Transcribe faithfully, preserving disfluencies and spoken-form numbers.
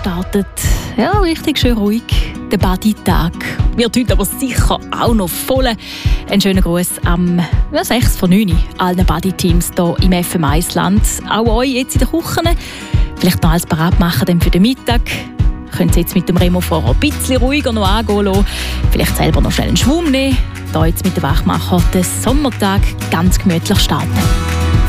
startet ja, richtig schön ruhig der Badi-Tag. Wird heute aber sicher auch noch voll. Einen schönen Gruß am ja, sechs vor neun allen Badi-Teams hier im F M eins Land. Auch euch jetzt in der Küche. Vielleicht noch alles bereit machen für den Mittag. Könnt ihr jetzt mit dem Remo-Fahrer ein bisschen ruhiger noch angehen lassen. Vielleicht selber noch schnell einen Schwumm nehmen. Hier jetzt mit dem Wachmacher den Sommertag ganz gemütlich starten.